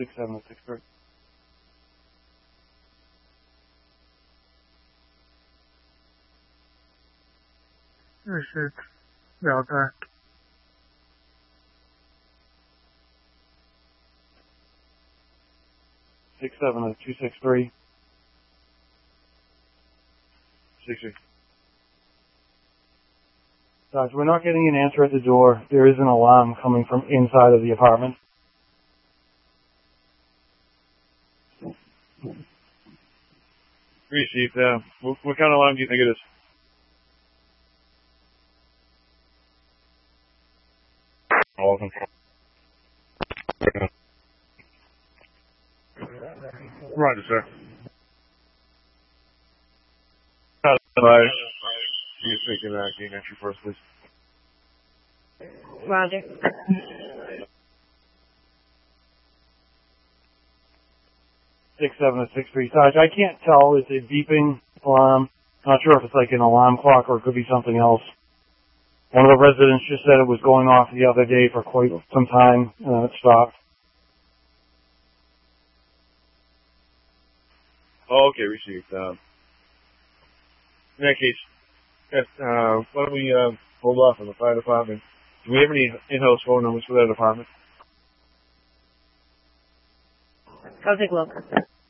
6763. 是了的。 670263. 60. Dodge, we're not getting an answer at the door. There is an alarm coming from inside of the apartment. Received. What kind of alarm do you think it is? All of them. Roger, sir. Bye. You speaking gain entry first, please. Roger. 6763. Dodge, I can't tell. It's a beeping alarm. Not sure if it's like an alarm clock or it could be something else. One of the residents just said it was going off the other day for quite some time, and then it stopped. Oh, okay, received. In that case, why don't we hold off on the fire department? Do we have any in-house phone numbers for that department? I'll take a look.